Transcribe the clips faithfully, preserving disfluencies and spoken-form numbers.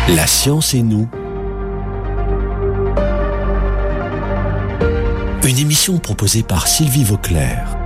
La science et nous. Une émission proposée par Sylvie Vauclair.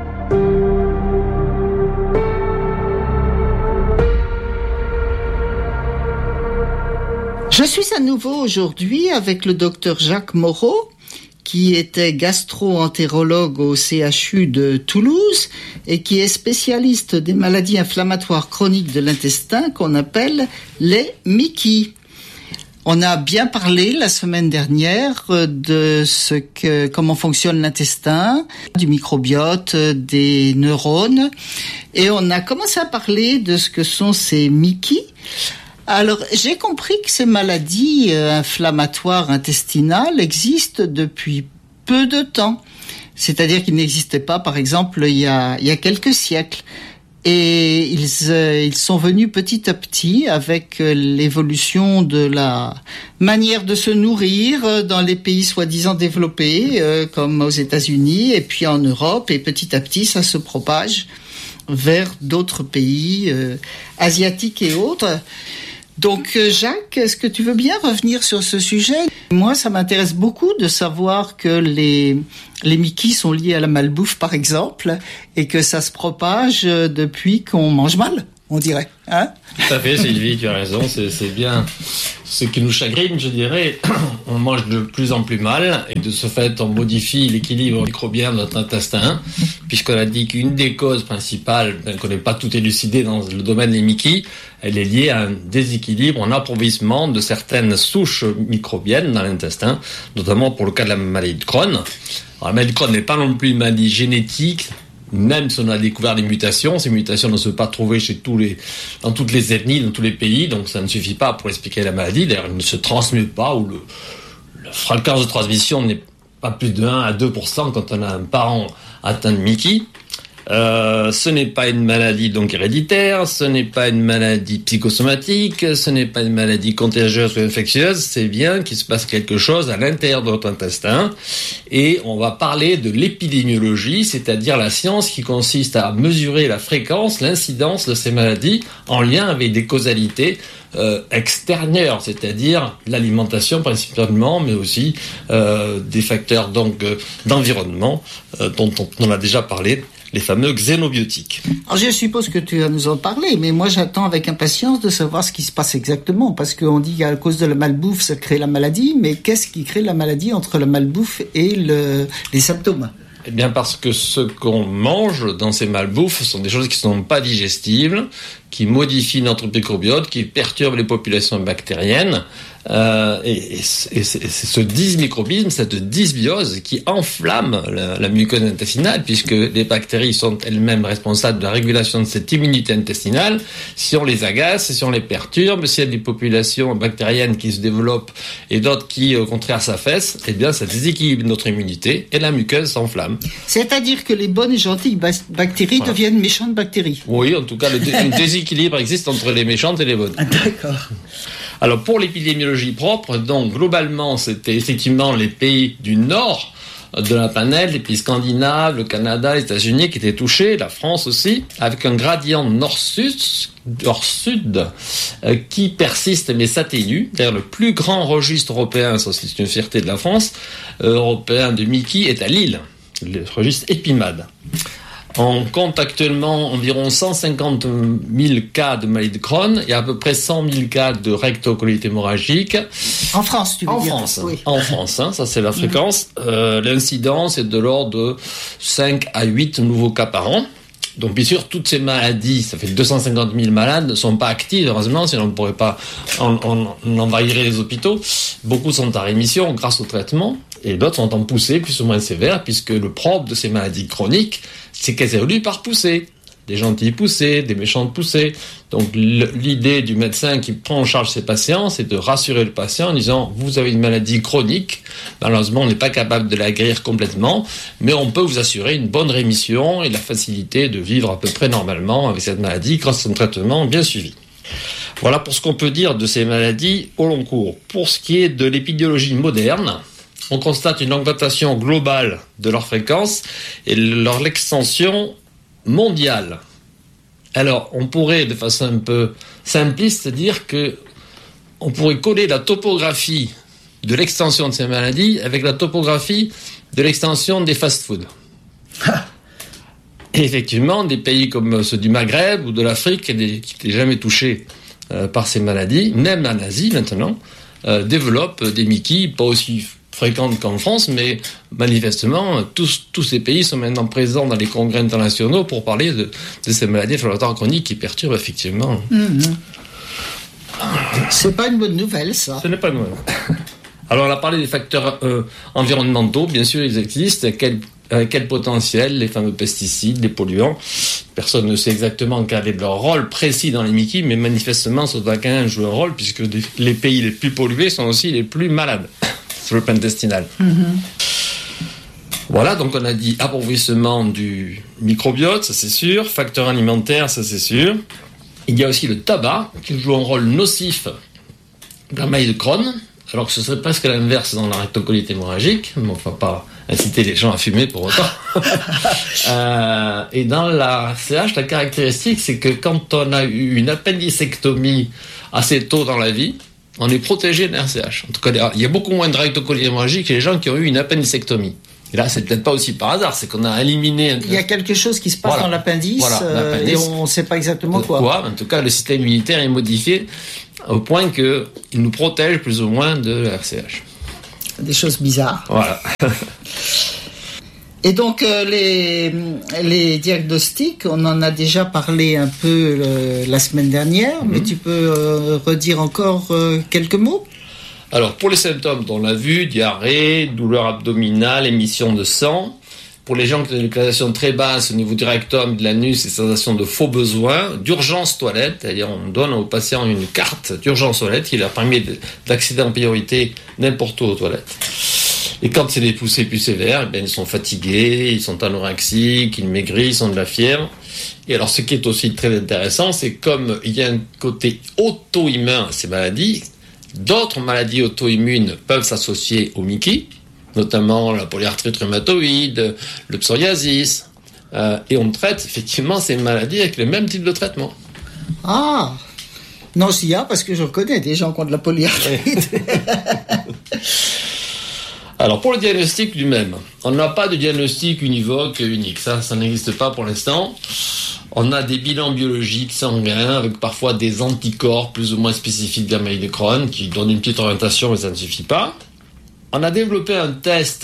Je suis à nouveau aujourd'hui avec le docteur Jacques Moreau, qui était gastro-entérologue au C H U de Toulouse et qui est spécialiste des maladies inflammatoires chroniques de l'intestin qu'on appelle les M I C I. On a bien parlé la semaine dernière de ce que, comment fonctionne l'intestin, du microbiote, des neurones, et on a commencé à parler de ce que sont ces M I C I. Alors, j'ai compris que ces maladies euh, inflammatoires intestinales existent depuis peu de temps. C'est-à-dire qu'ils n'existaient pas, par exemple, il y a, il y a quelques siècles. Et ils, euh, ils sont venus petit à petit avec euh, l'évolution de la manière de se nourrir euh, dans les pays soi-disant développés, euh, comme aux États-Unis, et puis en Europe. Et petit à petit, ça se propage vers d'autres pays euh, asiatiques et autres. Donc Jacques, est-ce que tu veux bien revenir sur ce sujet ? Moi, ça m'intéresse beaucoup de savoir que les, les M I C I sont liés à la malbouffe, par exemple, et que ça se propage depuis qu'on mange mal, on dirait. Hein ? Tout à fait, Sylvie, tu as raison, c'est, c'est bien ce qui nous chagrine, je dirais. On mange de plus en plus mal, et de ce fait, on modifie l'équilibre microbien de notre intestin, puisqu'on a dit qu'une des causes principales, bien qu'on n'ait pas tout élucidé dans le domaine des M I C I, elle est liée à un déséquilibre en approvisionnement de certaines souches microbiennes dans l'intestin, notamment pour le cas de la maladie de Crohn. Alors, la maladie de Crohn n'est pas non plus une maladie génétique. Même si on a découvert des mutations, ces mutations ne se sont pas trouvées chez tous les, dans toutes les ethnies, dans tous les pays, donc ça ne suffit pas pour expliquer la maladie. D'ailleurs, elle ne se transmet pas, ou le, la fréquence de transmission n'est pas plus de un à deux pour cent quand on a un parent atteint de M I C I. Euh, ce n'est pas une maladie donc héréditaire, ce n'est pas une maladie psychosomatique, ce n'est pas une maladie contagieuse ou infectieuse, c'est bien qu'il se passe quelque chose à l'intérieur de notre intestin. Et on va parler de l'épidémiologie, c'est-à-dire la science qui consiste à mesurer la fréquence, l'incidence de ces maladies en lien avec des causalités euh, extérieures, c'est-à-dire l'alimentation principalement, mais aussi euh, des facteurs donc euh, d'environnement euh, dont on, on a déjà parlé, les fameux xénobiotiques. Alors je suppose que tu vas nous en parler, mais moi j'attends avec impatience de savoir ce qui se passe exactement, parce qu'on dit qu'à cause de la malbouffe, ça crée la maladie, mais qu'est-ce qui crée la maladie entre la malbouffe et le, les symptômes ? Eh bien parce que ce qu'on mange dans ces malbouffes sont des choses qui ne sont pas digestibles, qui modifient notre microbiote, qui perturbent les populations bactériennes. Euh, et, et, et c'est, c'est ce dysmicrobisme, cette dysbiose qui enflamme la, la muqueuse intestinale, puisque les bactéries sont elles-mêmes responsables de la régulation de cette immunité intestinale. Si on les agace, si on les perturbe, s'il y a des populations bactériennes qui se développent et d'autres qui, au contraire, s'affaissent, eh bien ça déséquilibre notre immunité et la muqueuse s'enflamme. C'est-à-dire que les bonnes et gentilles bactéries voilà. deviennent méchantes bactéries. Oui, en tout cas, le dé- un déséquilibre existe entre les méchantes et les bonnes. Ah, d'accord. Alors pour l'épidémiologie propre, donc globalement c'était effectivement les pays du nord de la planète, les pays scandinaves, le Canada, les États-Unis qui étaient touchés, la France aussi, avec un gradient nord-sud, nord-sud euh, qui persiste mais s'atténue. D'ailleurs le plus grand registre européen, ça c'est une fierté de la France, euh, européen de M I C I est à Lille, le registre EPIMAD. On compte actuellement environ cent cinquante mille cas de maladie de Crohn et à peu près cent mille cas de rectocolite hémorragique. En France, tu veux en dire France, oui. En France, hein, ça c'est la fréquence. Mmh. Euh, l'incidence est de l'ordre de cinq à huit nouveaux cas par an. Donc bien sûr, toutes ces maladies, ça fait deux cent cinquante mille malades, ne sont pas actives, heureusement, sinon on ne pourrait pas, on, on, on envahirait les hôpitaux. Beaucoup sont en rémission grâce au traitement, et d'autres sont en poussée plus ou moins sévère, puisque le propre de ces maladies chroniques, c'est qu'elles évoluent par poussée. Des gentilles poussées, des méchantes poussées. Donc l'idée du médecin qui prend en charge ses patients, c'est de rassurer le patient en disant « vous avez une maladie chronique, malheureusement on n'est pas capable de la guérir complètement, mais on peut vous assurer une bonne rémission et la facilité de vivre à peu près normalement avec cette maladie grâce à un traitement bien suivi ». Voilà pour ce qu'on peut dire de ces maladies au long cours. Pour ce qui est de l'épidémiologie moderne, on constate une augmentation globale de leur fréquence et leur extension mondiale. Alors, on pourrait, de façon un peu simpliste, dire que on pourrait coller la topographie de l'extension de ces maladies avec la topographie de l'extension des fast-foods. Et effectivement, des pays comme ceux du Maghreb ou de l'Afrique qui n'étaient jamais touchés euh, par ces maladies, même en Asie maintenant, euh, développent des Mickey, pas aussi fréquentes qu'en France, mais manifestement, tous, tous ces pays sont maintenant présents dans les congrès internationaux pour parler de, de ces maladies inflammatoires chroniques qui perturbent effectivement. Mmh. C'est pas une bonne nouvelle, ça. Ce n'est pas une bonne nouvelle. Alors, on a parlé des facteurs euh, environnementaux, bien sûr, ils existent. Quel, euh, quel potentiel, les fameux pesticides, les polluants. Personne ne sait exactement quel est leur rôle précis dans les Mickey, mais manifestement, ça doit quand même jouer un rôle, puisque des, les pays les plus pollués sont aussi les plus malades sur le plan intestinal. Mm-hmm. Voilà, donc on a dit appauvrissement du microbiote, ça c'est sûr. Facteurs alimentaires, ça c'est sûr. Il y a aussi le tabac, qui joue un rôle nocif dans la maladie de Crohn. Alors que ce serait presque l'inverse dans la rectocolite hémorragique, mais on ne va pas inciter les gens à fumer pour autant. euh, et dans la R C H, la caractéristique, c'est que quand on a eu une appendicectomie assez tôt dans la vie, on est protégé de la R C H. En tout cas, il y a beaucoup moins de rectocolite hémorragique que les gens qui ont eu une appendicectomie. Et là, c'est peut-être pas aussi par hasard, c'est qu'on a éliminé... Un... Il y a quelque chose qui se passe voilà. dans l'appendice, voilà, euh, et on ne sait pas exactement quoi. quoi. En tout cas, le système immunitaire est modifié au point qu'il nous protège plus ou moins de la R C H. Des choses bizarres. Voilà. Et donc, euh, les, les diagnostics, on en a déjà parlé un peu euh, la semaine dernière, mmh. mais tu peux euh, redire encore euh, quelques mots ? Alors, pour les symptômes, on l'a vu, diarrhée, douleur abdominale, émission de sang. Pour les gens qui ont une localisation très basse au niveau du rectum, de l'anus, et sensations de faux besoins, d'urgence toilette, c'est-à-dire on donne aux patients une carte d'urgence toilette qui leur permet d'accéder en priorité n'importe où aux toilettes. Et quand c'est des poussées plus sévères, eh bien, ils sont fatigués, ils sont anorexiques, ils maigrissent, ils ont de la fièvre. Et alors, ce qui est aussi très intéressant, c'est comme il y a un côté auto-immun à ces maladies, d'autres maladies auto-immunes peuvent s'associer au Mickey, notamment la polyarthrite rhumatoïde, le psoriasis, euh, et on traite effectivement ces maladies avec le même type de traitement. Ah, non, s'il y a, parce que je connais des gens qui ont de la polyarthrite. Alors, pour le diagnostic lui-même, on n'a pas de diagnostic univoque unique, ça, ça n'existe pas pour l'instant. On a des bilans biologiques sanguins avec parfois des anticorps plus ou moins spécifiques de la maladie de Crohn qui donnent une petite orientation, mais ça ne suffit pas. On a développé un test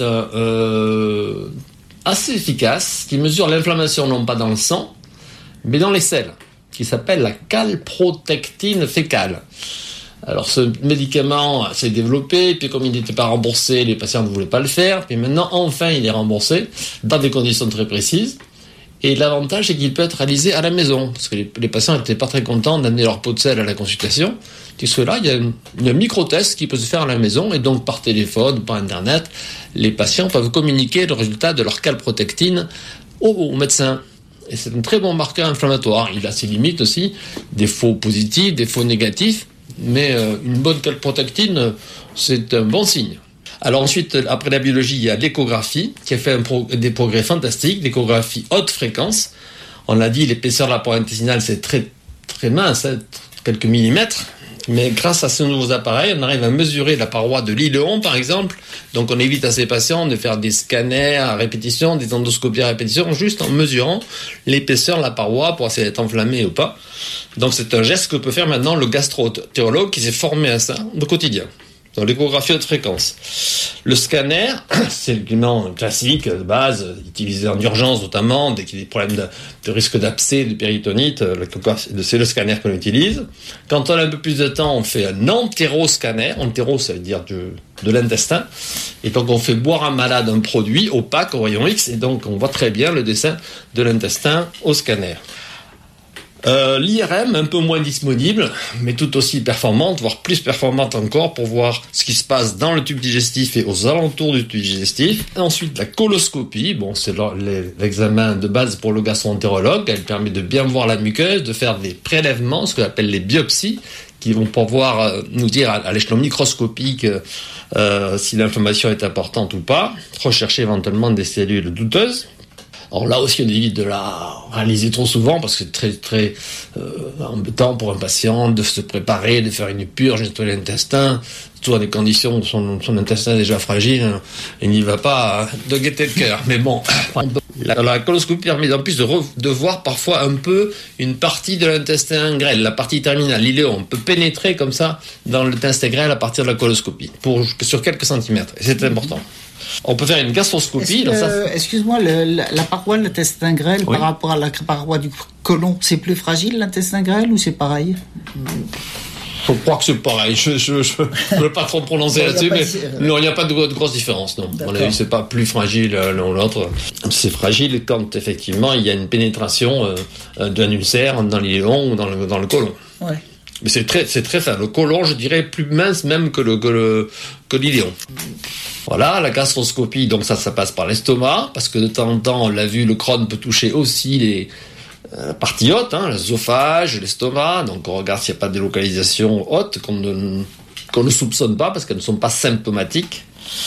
euh, assez efficace qui mesure l'inflammation non pas dans le sang, mais dans les selles, qui s'appelle la calprotectine fécale. Alors ce médicament s'est développé, puis comme il n'était pas remboursé, les patients ne voulaient pas le faire, puis maintenant enfin il est remboursé dans des conditions très précises. Et l'avantage, c'est qu'il peut être réalisé à la maison, parce que les, les patients n'étaient pas très contents d'amener leur pot de sel à la consultation. Puisque là, il y a une, une micro-test qui peut se faire à la maison, et donc par téléphone, par Internet, les patients peuvent communiquer le résultat de leur calprotectine au, au médecin. Et c'est un très bon marqueur inflammatoire. Il a ses limites aussi, des faux positifs, des faux négatifs, mais euh, une bonne calprotectine, c'est un bon signe. Alors ensuite, après la biologie, il y a l'échographie, qui a fait un pro- des progrès fantastiques, l'échographie haute fréquence. On l'a dit, l'épaisseur de la paroi intestinale, c'est très, très mince, hein, quelques millimètres. Mais grâce à ces nouveaux appareils, on arrive à mesurer la paroi de l'iléon, par exemple. Donc on évite à ces patients de faire des scanners à répétition, des endoscopies à répétition, juste en mesurant l'épaisseur de la paroi pour essayer d'être enflammé ou pas. Donc c'est un geste que peut faire maintenant le gastro-entérologue qui s'est formé à ça au quotidien. Dans l'échographie haute fréquence. Le scanner, c'est l'élément classique de base, utilisé en urgence notamment, dès qu'il y a des problèmes de, de risque d'abcès, de péritonite, c'est le scanner qu'on utilise. Quand on a un peu plus de temps, on fait un entéroscanner. Entéro, ça veut dire de, de l'intestin. Et donc on fait boire à un malade un produit opaque au rayon X, et donc on voit très bien le dessin de l'intestin au scanner. Euh, L'I R M, un peu moins disponible, mais tout aussi performante, voire plus performante encore pour voir ce qui se passe dans le tube digestif et aux alentours du tube digestif. Et ensuite, la coloscopie, bon, c'est l'examen de base pour le gastro-entérologue. Elle permet de bien voir la muqueuse, de faire des prélèvements, ce qu'on appelle les biopsies, qui vont pouvoir euh, nous dire à, à l'échelon microscopique euh, si l'inflammation est importante ou pas, rechercher éventuellement des cellules douteuses. Alors là aussi, on évite de la réaliser trop souvent parce que c'est très très euh, embêtant pour un patient de se préparer, de faire une purge, nettoyer l'intestin, surtout dans des conditions où son, son intestin est déjà fragile, il n'y va pas de gaieté de cœur. Mais bon, la, la coloscopie permet en plus de, re, de voir parfois un peu une partie de l'intestin grêle, la partie terminale, l'iléon. On peut pénétrer comme ça dans l'intestin grêle à partir de la coloscopie, pour, sur quelques centimètres. Et c'est important. On peut faire une gastroscopie. Est-ce que, ça... Excuse-moi, le, la, la paroi de l'intestin grêle oui. par rapport à la paroi du côlon, c'est plus fragile l'intestin grêle ou c'est pareil? Je crois que c'est pareil. Je ne veux pas trop me prononcer là-dessus, mais de... non, il n'y a pas de, de grosse différence. Non, à mon avis, c'est pas plus fragile l'un ou l'autre. C'est fragile quand effectivement il y a une pénétration euh, d'un ulcère dans l'iléon ou dans le, dans le côlon. Ouais. Mais c'est très, c'est très fin. Le côlon, je dirais, plus mince même que le, que le, que l'iléon. Voilà, la gastroscopie, donc ça, ça passe par l'estomac, parce que de temps en temps, on l'a vu, le Crohn peut toucher aussi les, euh, la partie haute, hein, l'œsophage, l'estomac, donc on regarde s'il n'y a pas de délocalisation haute, qu'on ne, qu'on ne soupçonne pas, parce qu'elles ne sont pas symptomatiques.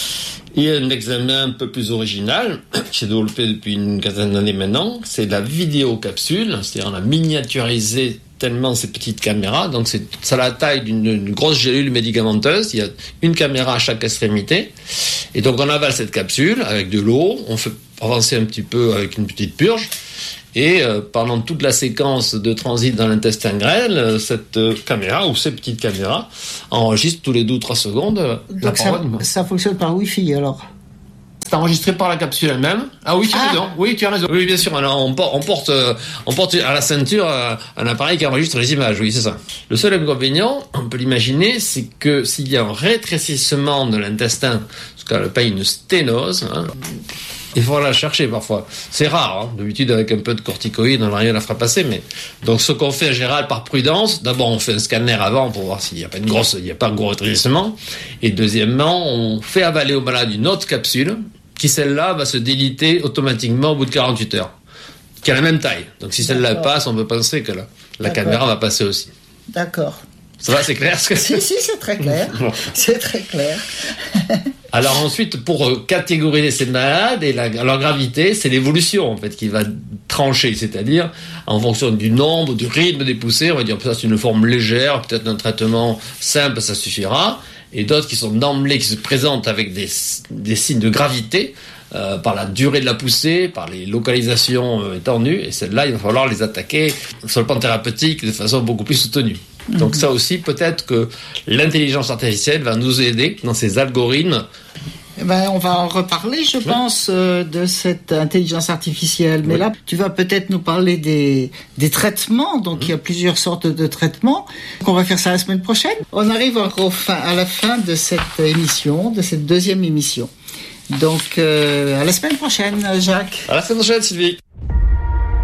Et un examen un peu plus original, que j'ai développé depuis une quinzaine d'années maintenant, c'est la vidéocapsule, c'est-à-dire on a miniaturisé tellement ces petites caméras, donc c'est ça a la taille d'une, d'une grosse gélule médicamenteuse, il y a une caméra à chaque extrémité, et donc on avale cette capsule avec de l'eau, on fait avancer un petit peu avec une petite purge, et euh, pendant toute la séquence de transit dans l'intestin grêle, euh, cette euh, caméra, ou ces petites caméras, enregistre tous les deux ou trois secondes euh, la paroi du monde. Ça fonctionne par Wi-Fi alors? C'est enregistré par la capsule elle-même. Ah oui, tu as ah. raison. Oui, tu as raison. Oui, bien sûr. Alors, on porte, on porte, on porte à la ceinture un appareil qui enregistre les images. Oui, c'est ça. Le seul inconvénient, on peut l'imaginer, c'est que s'il y a un rétrécissement de l'intestin, ce qu'on appelle une sténose, hein, il faut la chercher parfois. C'est rare, hein. D'habitude, avec un peu de corticoïdes, on n'arrive à la faire passer, mais, donc, ce qu'on fait en général par prudence, d'abord, on fait un scanner avant pour voir s'il n'y a pas une grosse, il n'y a pas un gros rétrécissement. Et deuxièmement, on fait avaler au malade une autre capsule, qui celle-là va se déliter automatiquement au bout de quarante-huit heures. Qui a la même taille. Donc, si celle-là D'accord. passe, on peut penser que la, la caméra va passer aussi. D'accord. Ça va, c'est clair ce que... Si, si, c'est très clair. C'est très clair. Alors ensuite, pour catégoriser ces malades et la, leur gravité, c'est l'évolution en fait qui va trancher, c'est-à-dire en fonction du nombre, du rythme des poussées, on va dire ça c'est une forme légère, peut-être un traitement simple, ça suffira, et d'autres qui sont d'emblée, qui se présentent avec des, des signes de gravité, euh, par la durée de la poussée, par les localisations euh, étendues, et celles-là, il va falloir les attaquer sur le plan thérapeutique de façon beaucoup plus soutenue. Donc ça aussi, peut-être que l'intelligence artificielle va nous aider dans ces algorithmes. Eh ben, on va en reparler, je pense, euh, de cette intelligence artificielle. Mais oui. Là, tu vas peut-être nous parler des, des traitements. Donc, mmh. il y a plusieurs sortes de traitements. Donc, on va faire ça la semaine prochaine. On arrive au fin, à la fin de cette émission, de cette deuxième émission. Donc, euh, à la semaine prochaine, Jacques. À la semaine prochaine, Sylvie.